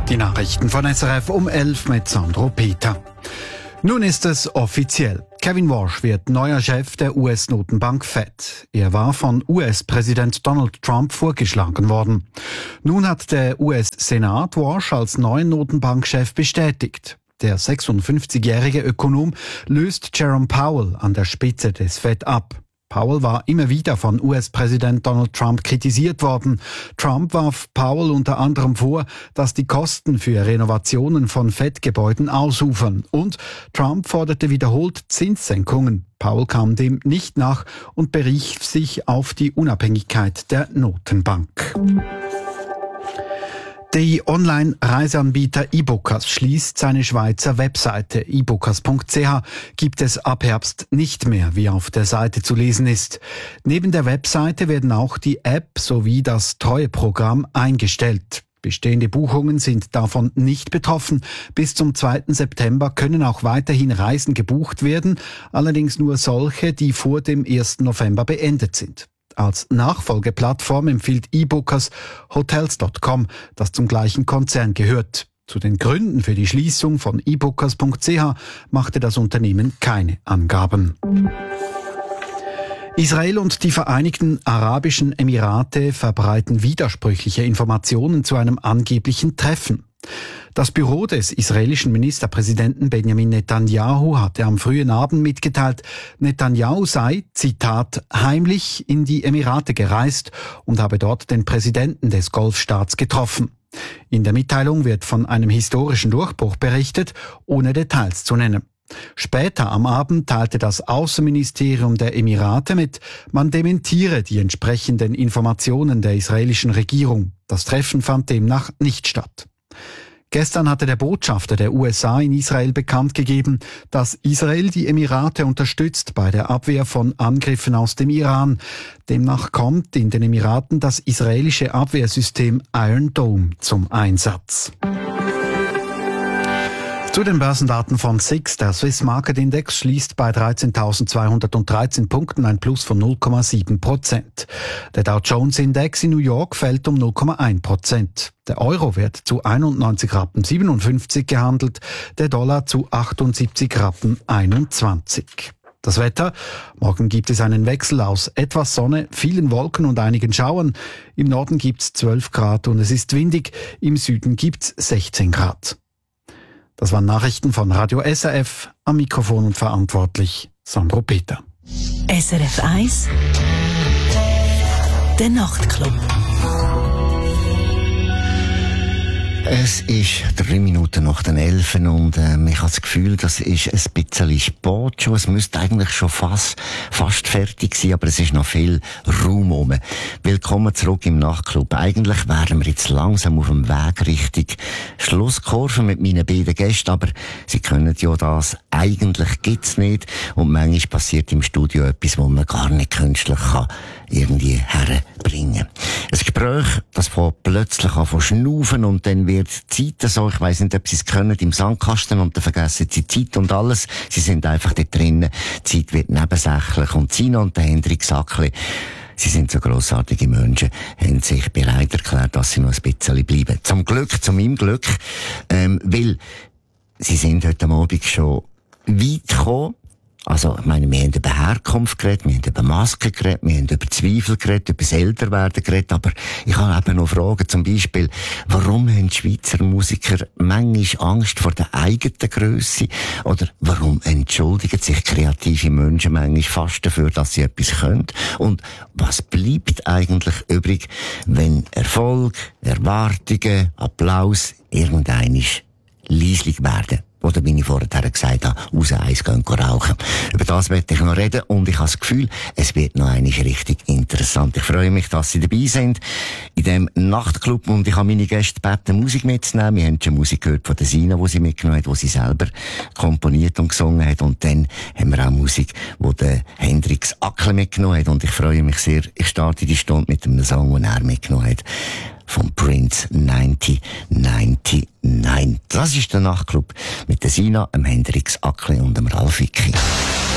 Die Nachrichten von SRF um 11 mit Sandro Peter. Nun ist es offiziell. Kevin Warsh wird neuer Chef der US-Notenbank Fed. Er war von US-Präsident Donald Trump vorgeschlagen worden. Nun hat der US-Senat Warsh als neuen Notenbankchef bestätigt. Der 56-jährige Ökonom löst Jerome Powell an der Spitze des Fed ab. Powell war immer wieder von US-Präsident Donald Trump kritisiert worden. Trump warf Powell unter anderem vor, dass die Kosten für Renovationen von Fed-Gebäuden ausufern. Und Trump forderte wiederholt Zinssenkungen. Powell kam dem nicht nach und berief sich auf die Unabhängigkeit der Notenbank. Der Online-Reiseanbieter eBookers schließt seine Schweizer Webseite. eBookers.ch gibt es ab Herbst nicht mehr, wie auf der Seite zu lesen ist. Neben der Webseite werden auch die App sowie das Treueprogramm eingestellt. Bestehende Buchungen sind davon nicht betroffen. Bis zum 2. September können auch weiterhin Reisen gebucht werden, allerdings nur solche, die vor dem 1. November beendet sind. Als Nachfolgeplattform empfiehlt eBookers Hotels.com, das zum gleichen Konzern gehört. Zu den Gründen für die Schließung von eBookers.ch machte das Unternehmen keine Angaben. Israel und die Vereinigten Arabischen Emirate verbreiten widersprüchliche Informationen zu einem angeblichen Treffen. Das Büro des israelischen Ministerpräsidenten Benjamin Netanyahu hatte am frühen Abend mitgeteilt, Netanyahu sei, Zitat, heimlich in die Emirate gereist und habe dort den Präsidenten des Golfstaats getroffen. In der Mitteilung wird von einem historischen Durchbruch berichtet, ohne Details zu nennen. Später am Abend teilte das Außenministerium der Emirate mit, man dementiere die entsprechenden Informationen der israelischen Regierung. Das Treffen fand demnach nicht statt. Gestern hatte der Botschafter der USA in Israel bekannt gegeben, dass Israel die Emirate unterstützt bei der Abwehr von Angriffen aus dem Iran. Demnach kommt in den Emiraten das israelische Abwehrsystem Iron Dome zum Einsatz. Zu den Börsendaten von SIX. Der Swiss Market Index schließt bei 13.213 Punkten, ein Plus von 0,7%. Der Dow Jones Index in New York fällt um 0,1%. Der Euro wird zu 91,57 Rappen gehandelt, der Dollar zu 78,21 Rappen. Das Wetter. Morgen gibt es einen Wechsel aus etwas Sonne, vielen Wolken und einigen Schauern. Im Norden gibt's 12 Grad und es ist windig. Im Süden gibt's 16 Grad. Das waren Nachrichten von Radio SRF, am Mikrofon und verantwortlich Sandro Peter. SRF 1 Der Nachtclub. Es ist 3 Minuten nach den 11 und ich habe das Gefühl, das ist ein bisschen spät schon. Es müsste eigentlich schon fast fertig sein, aber es ist noch viel Raum rum. Willkommen zurück im Nachtclub. Eigentlich wären wir jetzt langsam auf dem Weg Richtung Schlusskurve mit meinen beiden Gästen, aber sie können ja das. Eigentlich gibt's nicht und manchmal passiert im Studio etwas, wo man gar nicht künstlich kann irgendwie herbringen. Ein Gespräch, das fängt plötzlich an von schnaufen und dann wird die Zeit so, ich weiss nicht, ob sie es können, im Sandkasten und dann vergessen sie die Zeit und alles. Sie sind einfach dort drinnen. Die Zeit wird nebensächlich und Sina und der Hendrik Sackli, sie sind so grossartige Menschen, haben sich bereit erklärt, dass sie noch ein bisschen bleiben. Zu meinem Glück, weil sie sind heute Abend schon weit gekommen. Also, ich meine, wir haben über Herkunft geredet, wir haben über Masken geredet, wir haben über Zweifel geredet, über das Älterwerden geredet, aber ich habe eben noch Fragen, zum Beispiel, warum haben die Schweizer Musiker manchmal Angst vor der eigenen Grösse? Oder warum entschuldigen sich kreative Menschen manchmal fast dafür, dass sie etwas können? Und was bleibt eigentlich übrig, wenn Erfolg, Erwartungen, Applaus irgendeinisch leislich werden? Oder, wie ich vorher gesagt habe, raus eins gehen rauchen. Über das möchte ich noch reden und ich habe das Gefühl, es wird noch einmal richtig interessant. Ich freue mich, dass Sie dabei sind in diesem Nachtclub und ich habe meine Gäste gebeten, Musik mitzunehmen. Wir haben schon Musik gehört von der Sina, die sie mitgenommen hat, die sie selber komponiert und gesungen hat. Und dann haben wir auch Musik, die der Hendrik Sackli mitgenommen hat. Und ich freue mich sehr, ich starte die Stunde mit einem Song, den er mitgenommen hat. Von Prince 1999. Das ist der Nachtclub mit der Sina, dem Hendrik Sackli und dem Ralf Wicki.